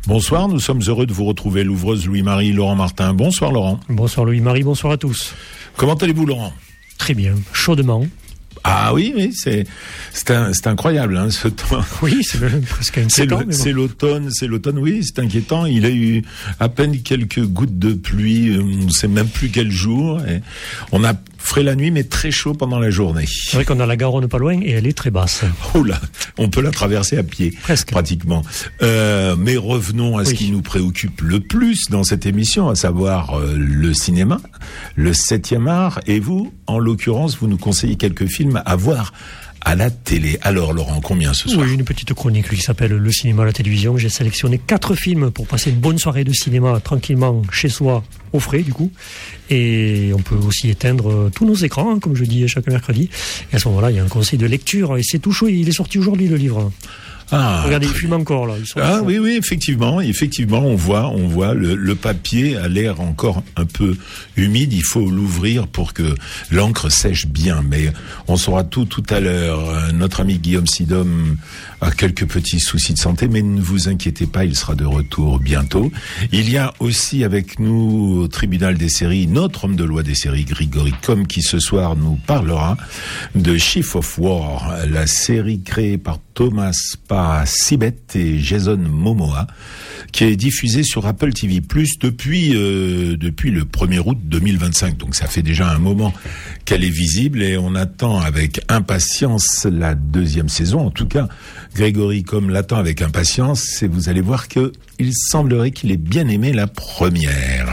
Bonsoir, nous sommes heureux de vous retrouver, l'ouvreuse Louis-Marie, Laurent Martin. Bonsoir Laurent. Bonsoir Louis-Marie, bonsoir à tous. Comment allez-vous Laurent ? Très bien, chaudement. Ah oui, c'est incroyable hein, ce temps. Oui, c'est même presque inquiétant. C'est l'automne, oui, c'est inquiétant. Il a eu à peine quelques gouttes de pluie, on ne sait même plus quel jour. Et on a frais la nuit, mais très chaud pendant la journée. C'est vrai qu'on a la Garonne pas loin et elle est très basse. Oh là, on peut la traverser à pied, presque. Pratiquement. Mais revenons à ce qui nous préoccupe le plus dans cette émission, à savoir le cinéma, le 7e art. Et vous, en l'occurrence, vous nous conseillez quelques films à voir à la télé. Alors Laurent, combien ce soir ? Oui, une petite chronique qui s'appelle Le cinéma à la télévision. J'ai sélectionné 4 films pour passer une bonne soirée de cinéma tranquillement chez soi, au frais du coup. Et on peut aussi éteindre tous nos écrans, hein, comme je dis chaque mercredi. Et à ce moment-là, il y a un conseil de lecture et c'est tout chaud. Il est sorti aujourd'hui le livre. Ah, regardez, il fume encore là. Oui, effectivement, on voit le papier a l'air encore un peu humide. Il faut l'ouvrir pour que l'encre sèche bien. Mais on saura tout à l'heure. Notre ami Guillaume Sidom a quelques petits soucis de santé, mais ne vous inquiétez pas, il sera de retour bientôt. Il y a aussi avec nous au tribunal des séries notre homme de loi des séries, Grégory Comme, qui ce soir nous parlera de Chief of War, la série créée par Thomas Sibet et Jason Momoa, qui est diffusée sur Apple TV+ depuis le 1er août 2025. Donc ça fait déjà un moment qu'elle est visible et on attend avec impatience la 2e saison. En tout cas, Grégory Comme l'attend avec impatience et vous allez voir que il semblerait qu'il ait bien aimé la première.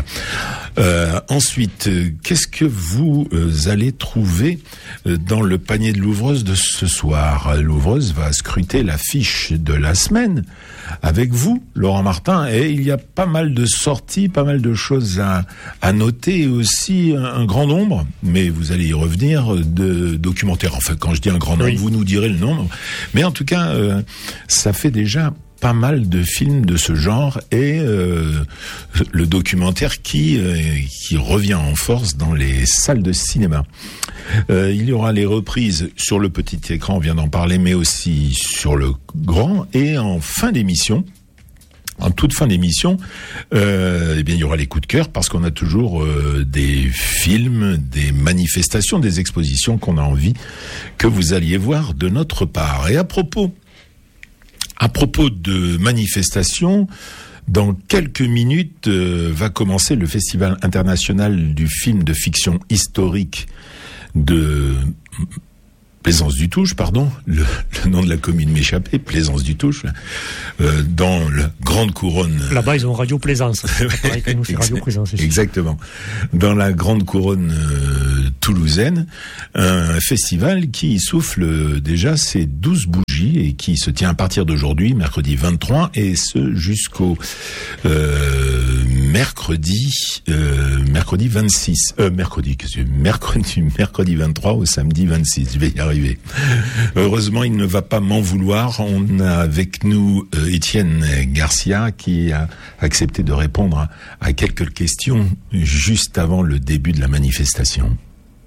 Ensuite, qu'est-ce que vous allez trouver dans le panier de l'ouvreuse de ce soir ? L'ouvreuse va scruter l'affiche de la semaine avec vous, Laurent Martin, et il y a pas mal de sorties, pas mal de choses à noter, et aussi un grand nombre, mais vous allez y revenir, de documentaires. Enfin, quand je dis un grand nombre, vous nous direz le nombre. Mais en tout cas, ça fait déjà pas mal de films de ce genre et le documentaire qui revient en force dans les salles de cinéma. Il y aura les reprises sur le petit écran, on vient d'en parler, mais aussi sur le grand. Et en toute fin d'émission, il y aura les coups de cœur parce qu'on a toujours des films, des manifestations, des expositions qu'on a envie que vous alliez voir de notre part. Et à propos de manifestations, dans quelques minutes va commencer le Festival international du film de fiction historique de Plaisance du Touche, pardon, le nom de la commune m'échappait, Plaisance du Touche, dans la Grande Couronne. Là-bas, ils ont Radio Plaisance. C'est pas pareil que nous, c'est Radio Plaisance. Exactement. Dans la Grande Couronne toulousaine, un festival qui souffle déjà ses 12 bougies et qui se tient à partir d'aujourd'hui, mercredi 23, et ce jusqu'au mercredi 26. Mercredi 23 au samedi 26. Je vais y arriver. Heureusement, il ne va pas m'en vouloir. On a avec nous Étienne Garcia qui a accepté de répondre à quelques questions juste avant le début de la manifestation.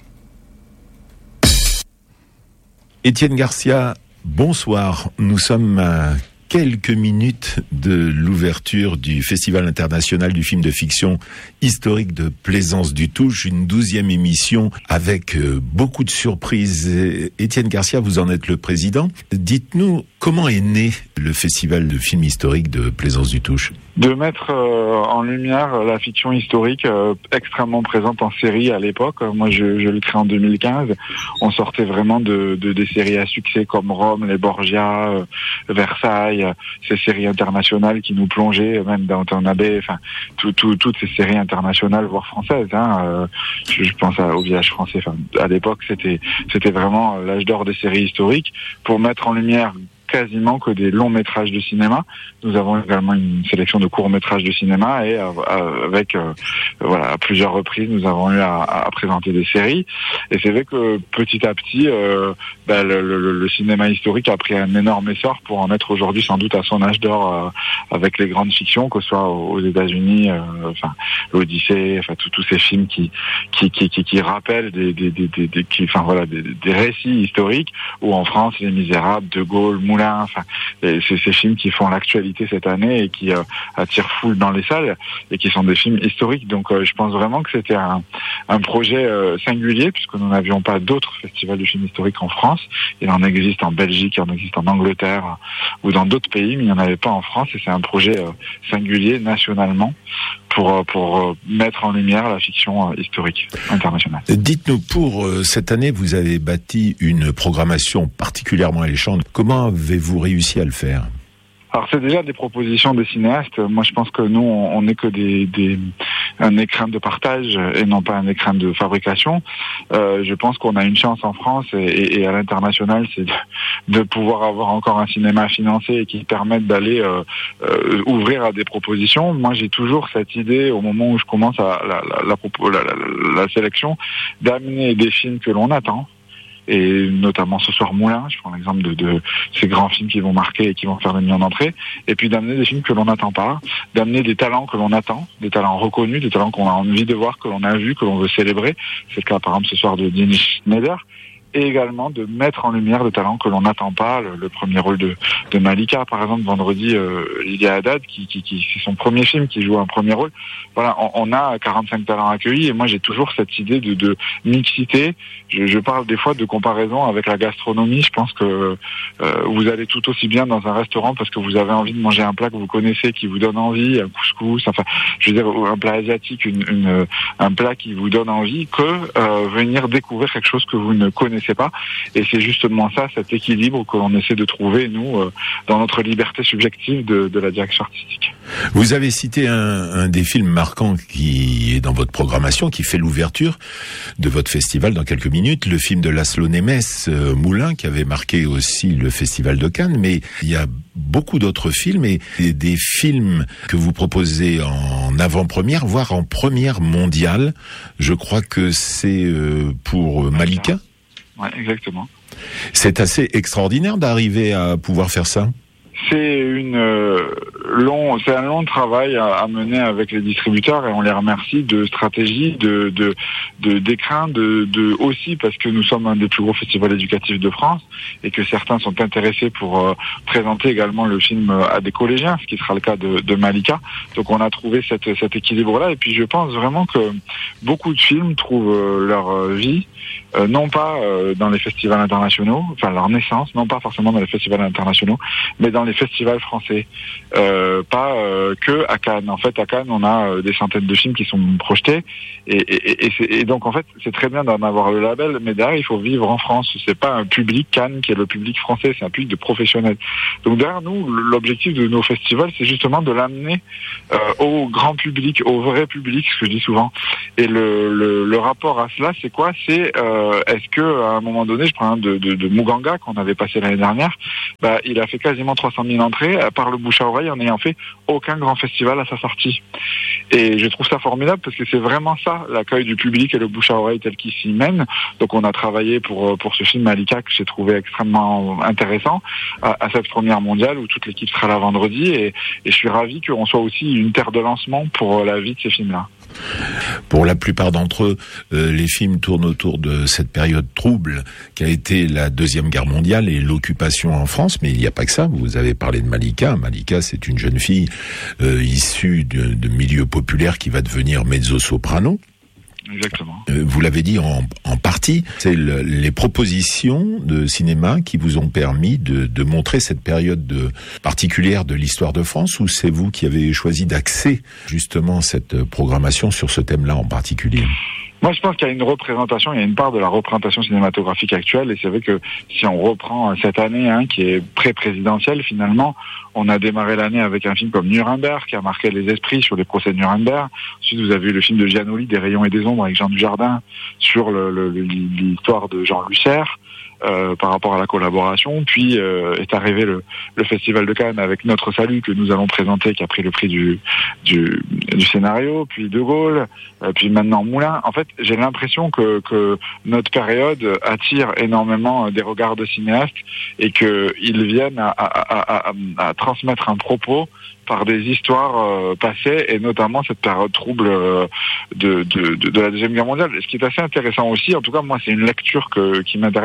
Étienne Garcia, bonsoir. Nous sommes à quelques minutes de l'ouverture du Festival international du film de fiction historique de Plaisance du Touche, une 12e émission avec beaucoup de surprises. Étienne Garcia, vous en êtes le président. Dites-nous, comment est né le Festival de film historique de Plaisance du Touche ? De mettre en lumière la fiction historique extrêmement présente en série à l'époque. Moi, je l'ai créé en 2015. On sortait vraiment de des séries à succès comme Rome, les Borgia, Versailles, ces séries internationales qui nous plongeaient, même Downton Abbey, enfin toutes ces séries internationales, voire françaises. Je pense au Village français. Enfin, à l'époque, c'était vraiment l'âge d'or des séries historiques pour mettre en lumière quasiment que des longs métrages de cinéma. Nous avons également une sélection de courts métrages de cinéma et avec à plusieurs reprises nous avons eu à présenter des séries. Et c'est vrai que petit à petit le cinéma historique a pris un énorme essor pour en être aujourd'hui sans doute à son âge d'or avec les grandes fictions, que ce soit aux États-Unis, l'Odyssée, tous ces films qui rappellent des récits historiques, ou en France Les Misérables, De Gaulle, Moulin, enfin, ces films qui font l'actualité cette année et qui attirent foule dans les salles et qui sont des films historiques. Donc je pense vraiment que c'était un projet singulier, puisque nous n'avions pas d'autres festivals de films historiques en France. Il en existe en Belgique, il en existe en Angleterre ou dans d'autres pays, mais il n'y en avait pas en France, et c'est un projet singulier nationalement pour mettre en lumière la fiction historique internationale. Dites-nous, pour cette année, vous avez bâti une programmation particulièrement alléchante. Comment avez-vous réussi à le faire ? Alors c'est déjà des propositions des cinéastes. Moi je pense que nous on n'est que un écrin de partage et non pas un écrin de fabrication. Je pense qu'on a une chance en France et à l'international, c'est de pouvoir avoir encore un cinéma financé et qui permette d'aller ouvrir à des propositions. Moi j'ai toujours cette idée, au moment où je commence la sélection, d'amener des films que l'on attend. Et notamment ce soir Moulin, je prends l'exemple de ces grands films qui vont marquer et qui vont faire des millions d'entrées, et puis d'amener des films que l'on n'attend pas, d'amener des talents que l'on attend, des talents reconnus, des talents qu'on a envie de voir, que l'on a vus, que l'on veut célébrer. C'est le cas par exemple ce soir de Denis Schneider. Et également de mettre en lumière des talents que l'on n'attend pas. Le premier rôle de Malika, par exemple, vendredi, Lydia Haddad, qui c'est son premier film, qui joue un premier rôle. Voilà, on a 45 talents accueillis, et moi j'ai toujours cette idée de mixité. Je parle des fois de comparaison avec la gastronomie. Je pense que vous allez tout aussi bien dans un restaurant parce que vous avez envie de manger un plat que vous connaissez, qui vous donne envie, un couscous, enfin, je veux dire, un plat asiatique, un plat qui vous donne envie, que venir découvrir quelque chose que vous ne connaissez pas. Et c'est justement ça, cet équilibre que l'on essaie de trouver, nous, dans notre liberté subjective de la direction artistique. Vous avez cité un des films marquants qui est dans votre programmation, qui fait l'ouverture de votre festival dans quelques minutes, le film de Laszlo Nemes, Moulin, qui avait marqué aussi le festival de Cannes, mais il y a beaucoup d'autres films et des films que vous proposez en avant-première, voire en première mondiale. Je crois que c'est pour Malika. Ouais, exactement. C'est assez extraordinaire d'arriver à pouvoir faire ça. C'est un long travail à mener avec les distributeurs, et on les remercie, de stratégie, d'écrin, aussi parce que nous sommes un des plus gros festivals éducatifs de France et que certains sont intéressés pour présenter également le film à des collégiens, ce qui sera le cas de Malika. Donc on a trouvé cet équilibre-là, et puis je pense vraiment que beaucoup de films trouvent leur vie non pas dans les festivals internationaux, enfin leur naissance, non pas forcément dans les festivals internationaux, mais dans les festivals français, pas que à Cannes. En fait, à Cannes, on a des centaines de films qui sont projetés, et donc en fait, c'est très bien d'en avoir le label, mais derrière, il faut vivre en France. C'est pas un public Cannes qui est le public français, c'est un public de professionnels. Donc derrière nous, l'objectif de nos festivals, c'est justement de l'amener au grand public, au vrai public, ce que je dis souvent. Et le rapport à cela, c'est quoi ? C'est est-ce que à un moment donné, je prends un de Muganga qu'on avait passé l'année dernière, il a fait quasiment 300 000 entrées par le bouche à oreille en n'ayant fait aucun grand festival à sa sortie. Et je trouve ça formidable parce que c'est vraiment ça, l'accueil du public et le bouche à oreille tel qu'il s'y mène. Donc on a travaillé pour ce film Malika que j'ai trouvé extrêmement intéressant à cette première mondiale où toute l'équipe sera là vendredi, et je suis ravi qu'on soit aussi une terre de lancement pour la vie de ces films-là. Pour la plupart d'entre eux, les films tournent autour de cette période trouble qui a été la Deuxième Guerre mondiale et l'occupation en France, mais il n'y a pas que ça. Vous avez parlé de Malika. Malika, c'est une jeune fille issue de milieu populaire qui va devenir mezzo-soprano. Exactement. Vous l'avez dit en partie, c'est les propositions de cinéma qui vous ont permis de montrer cette période particulière de l'histoire de France, ou c'est vous qui avez choisi d'axer justement cette programmation sur ce thème-là en particulier ? Moi, je pense qu'il y a une représentation, il y a une part de la représentation cinématographique actuelle, et c'est vrai que si on reprend cette année, qui est pré-présidentielle, finalement, on a démarré l'année avec un film comme Nuremberg, qui a marqué les esprits sur les procès de Nuremberg. Ensuite, vous avez eu le film de Giannoli, Des rayons et des ombres, avec Jean Dujardin, sur l'histoire de Jean Lusser. Par rapport à la collaboration, puis est arrivé le Festival de Cannes avec Notre Salut que nous allons présenter, qui a pris le prix du scénario, puis De Gaulle, puis maintenant Moulin. En fait, j'ai l'impression que notre période attire énormément des regards de cinéastes et qu'ils viennent à transmettre un propos par des histoires passées, et notamment cette période trouble de la Deuxième Guerre mondiale. Ce qui est assez intéressant aussi, en tout cas moi c'est une lecture qui m'intéresse,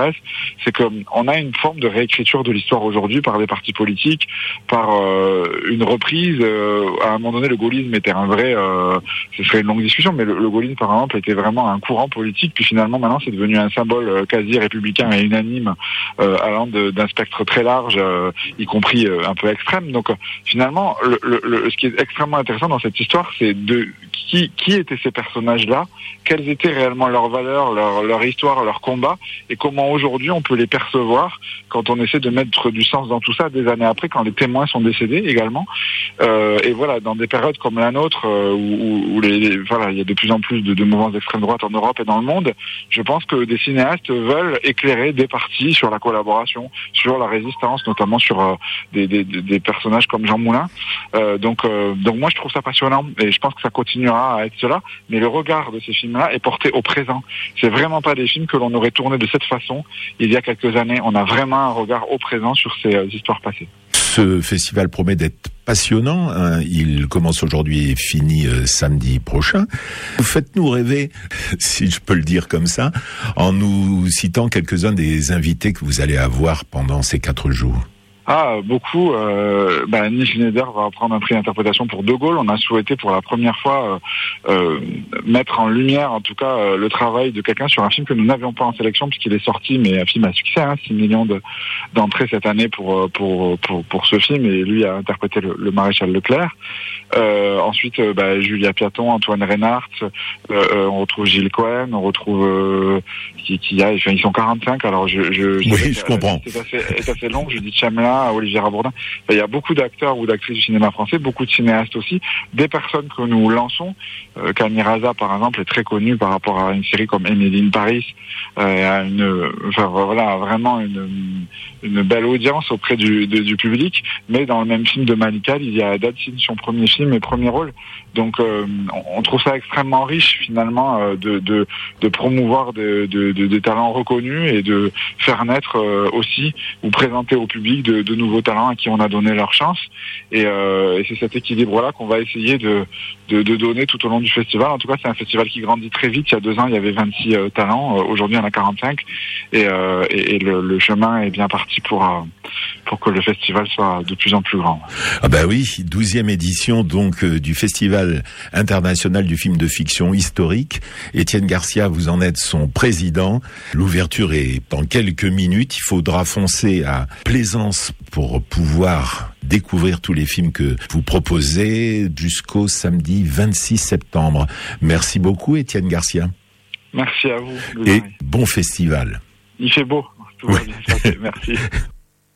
c'est que on a une forme de réécriture de l'histoire aujourd'hui par des partis politiques, par une reprise. À un moment donné, le gaullisme était un vrai, ce serait une longue discussion, mais le gaullisme par exemple était vraiment un courant politique, puis finalement maintenant c'est devenu un symbole quasi républicain et unanime, allant d'un spectre très large, y compris un peu extrême. Donc finalement, ce qui est extrêmement intéressant dans cette histoire, c'est de qui étaient ces personnages-là, quelles étaient réellement leurs valeurs, leur histoire, leur combat, et comment aujourd'hui on peut les percevoir quand on essaie de mettre du sens dans tout ça des années après, quand les témoins sont décédés également. Et voilà, dans des périodes comme la nôtre, où voilà, il y a de plus en plus de mouvements d'extrême droite en Europe et dans le monde, je pense que des cinéastes veulent éclairer des partis sur la collaboration, sur la résistance, notamment sur des personnages comme Jean Moulin. Donc moi je trouve ça passionnant, et je pense que ça continuera à être cela, mais le regard de ces films-là est porté au présent. C'est vraiment pas des films que l'on aurait tournés de cette façon il y a quelques années. On a vraiment un regard au présent sur ces histoires passées. Ce festival promet d'être passionnant, hein. Il commence aujourd'hui et finit samedi prochain. Faites-nous rêver, si je peux le dire comme ça, en nous citant quelques-uns des invités que vous allez avoir pendant ces 4 jours. Beaucoup. Nick Schneider va prendre un prix d'interprétation pour De Gaulle. On a souhaité pour la première fois mettre en lumière, en tout cas, le travail de quelqu'un sur un film que nous n'avions pas en sélection puisqu'il est sorti, mais un film à succès, 6 millions d'entrées cette année pour ce film, et lui a interprété le maréchal Leclerc. Ensuite, Julia Piaton, Antoine Reinhardt, on retrouve Gilles Cohen, on retrouve ils sont 45. Alors je comprends. C'est assez long. Judith Chamelin, Olivier Rabourdin. Il y a beaucoup d'acteurs ou d'actrices du cinéma français, beaucoup de cinéastes aussi, des personnes que nous lançons. Camille Raza, par exemple, est très connue par rapport à une série comme Emily in Paris, vraiment une belle audience auprès du public. Mais dans le même film de Malikal, il y a Haddad Sin, son premier film et premier rôle. Donc on trouve ça extrêmement riche finalement de promouvoir des talents reconnus et de faire naître aussi ou présenter au public de nouveaux talents à qui on a donné leur chance. Et c'est cet équilibre-là qu'on va essayer de donner tout au long du festival. En tout cas, c'est un festival qui grandit très vite. Il y a 2 ans, il y avait 26 talents. Aujourd'hui, il y en a 45. Et le chemin est bien parti pour que le festival soit de plus en plus grand. Ah bah oui, 12e édition donc du Festival international du film de fiction historique. Étienne Garcia, vous en êtes son président. L'ouverture est dans quelques minutes. Il faudra foncer à Plaisance pour pouvoir découvrir tous les films que vous proposez jusqu'au samedi 26 septembre. Merci beaucoup, Étienne Garcia. Merci à vous. Et bon festival. Il fait beau. Tout va bien se passer. Merci.